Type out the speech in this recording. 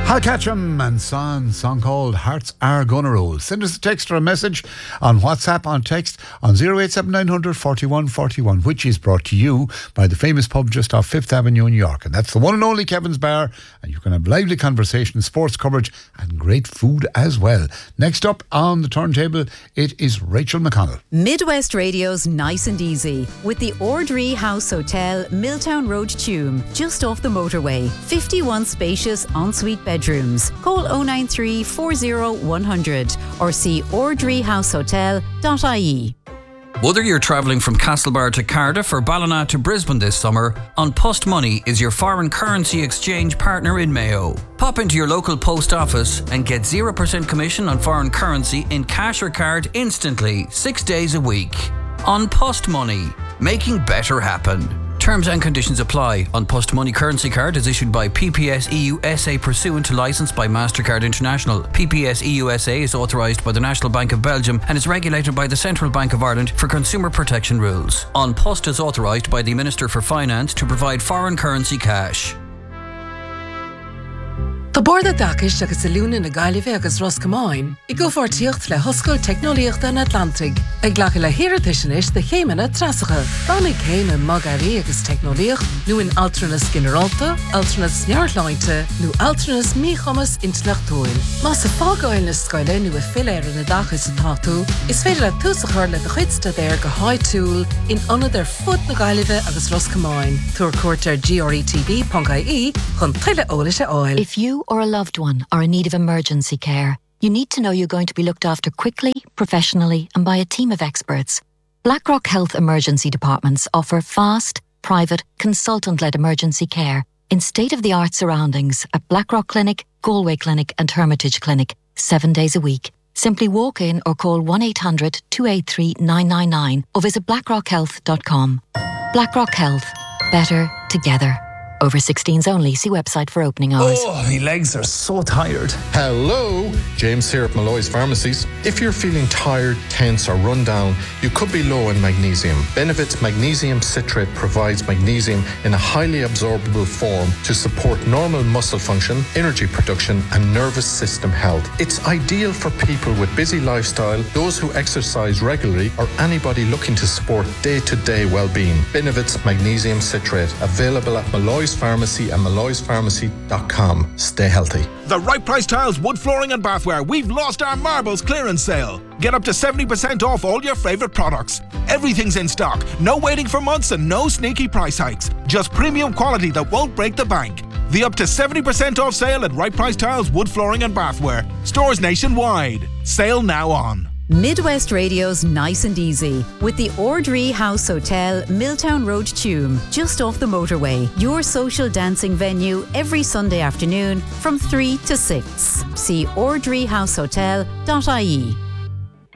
Hal Ketchum and song called Hearts Are Gonna Roll. Send us a text or a message on WhatsApp on text on 087900 41 41, which is brought to you by the famous pub just off 5th Avenue in York. And that's the one and only Kevin's Bar, and you can have lively conversation, sports coverage and great food as well. Next up on the turntable, it is Rachel McConnell. Midwest Radio's Nice and Easy with the Ordree House Hotel, Milltown Road, Tuam, just off the motorway. 51 spacious ensuite bedrooms. Call 093 40 100 or see ordreehousehotel.ie. Whether you're travelling from Castlebar to Cardiff or Ballina to Brisbane this summer, An Post Money is your foreign currency exchange partner in Mayo. Pop into your local post office and get 0% commission on foreign currency in cash or card instantly, 6 days a week. An Post Money, making better happen. Terms and conditions apply. An Post Money currency card is issued by PPS EU SA pursuant to licence by MasterCard International. PPS EU SA is authorised by the National Bank of Belgium and is regulated by the Central Bank of Ireland for consumer protection rules. An Post is authorised by the Minister for Finance to provide foreign currency cash. Tá borda dacais agus a lúna na Gaillimhe agus Roscommon I go fortíocht le Hoscoil Technoliacht an Atlantic ag ghlacha le hirirtiisinis de chéimena trasacha. Bannig chéime magarí agus Technoliacht nu in Altranas Generalta, Altranas Nearthlainte nu Altranas Míchamas Intellectual. Mas a fágáil na scoile nu a filéir na dacais a táú is féidir le túsachar le chuidsta déir go háitúil in anad fud na Gaillimhe agus Roscommon. Tuair cuairtear gretb.ie chun tuile ólis a áil. If you or a loved one are in need of emergency care, you need to know you're going to be looked after quickly, professionally, and by a team of experts. BlackRock Health Emergency Departments offer fast, private, consultant-led emergency care in state-of-the-art surroundings at BlackRock Clinic, Galway Clinic and Hermitage Clinic, 7 days a week. Simply walk in or call 1-800-283-999 or visit blackrockhealth.com. BlackRock Health. Better together. Over 16s only. See website for opening hours. Oh, my legs are so tired. Hello, James here at Malloy's Pharmacies. If you're feeling tired, tense or run down, you could be low in magnesium. Benevit's magnesium citrate provides magnesium in a highly absorbable form to support normal muscle function, energy production and nervous system health. It's ideal for people with busy lifestyle, those who exercise regularly or anybody looking to support day-to-day well-being. Benevit's magnesium citrate, available at Malloy's Pharmacy and malloyspharmacy.com. Stay healthy. The Right Price Tiles Wood Flooring and Bathware. We've lost our marbles clearance sale. Get up to 70% off all your favourite products. Everything's in stock. No waiting for months and no sneaky price hikes. Just premium quality that won't break the bank. The up to 70% off sale at Right Price Tiles Wood Flooring and Bathware. Stores nationwide. Sale now on. Midwest Radio's Nice and Easy with the Ordree House Hotel, Milltown Road, Tuam, just off the motorway. Your social dancing venue every Sunday afternoon from 3 to 6. See ordreehousehotel.ie.